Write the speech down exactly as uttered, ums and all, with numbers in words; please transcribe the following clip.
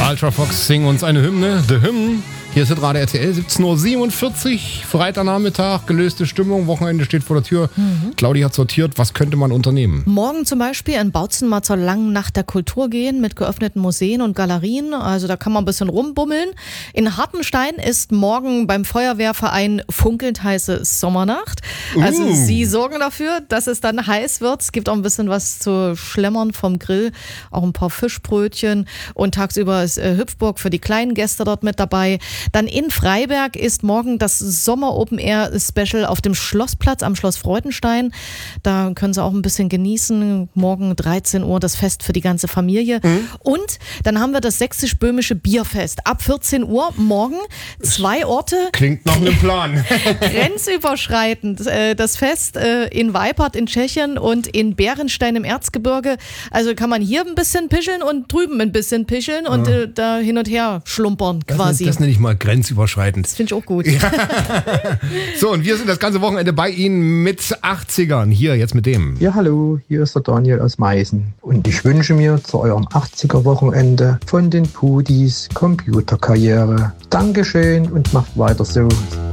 Ultra Fox singen uns eine Hymne, The Hymn. Hier ist Radio R T L, siebzehn Uhr siebenundvierzig, Freitagnachmittag, gelöste Stimmung, Wochenende steht vor der Tür. Mhm. Claudi hat sortiert, was könnte man unternehmen? Morgen zum Beispiel in Bautzen mal zur langen Nacht der Kultur gehen mit geöffneten Museen und Galerien. Also da kann man ein bisschen rumbummeln. In Hartenstein ist morgen beim Feuerwehrverein funkelnd heiße Sommernacht. Also uh. sie sorgen dafür, dass es dann heiß wird. Es gibt auch ein bisschen was zu schlemmern vom Grill, auch ein paar Fischbrötchen. Und tagsüber ist äh, Hüpfburg für die kleinen Gäste dort mit dabei. Dann in Freiberg ist morgen das Sommer Open Air Special auf dem Schlossplatz am Schloss Freudenstein. Da können Sie auch ein bisschen genießen. Morgen dreizehn Uhr das Fest für die ganze Familie. Mhm. Und dann haben wir das sächsisch-böhmische Bierfest ab vierzehn Uhr morgen. Zwei Orte. Klingt nach einem Plan. Grenzüberschreitend. Das Fest in Weipart in Tschechien und in Bärenstein im Erzgebirge. Also kann man hier ein bisschen pischeln und drüben ein bisschen pischeln und ja. da hin und her schlumpern quasi. Das, das nenne ich mal grenzüberschreitend. Das finde ich auch gut. Ja. So, und wir sind das ganze Wochenende bei Ihnen mit achtzigern. Hier, jetzt mit dem. Ja, hallo, hier ist der Daniel aus Meißen. Und ich wünsche mir zu eurem achtziger-Wochenende von den Pudis Computerkarriere. Dankeschön und macht weiter so.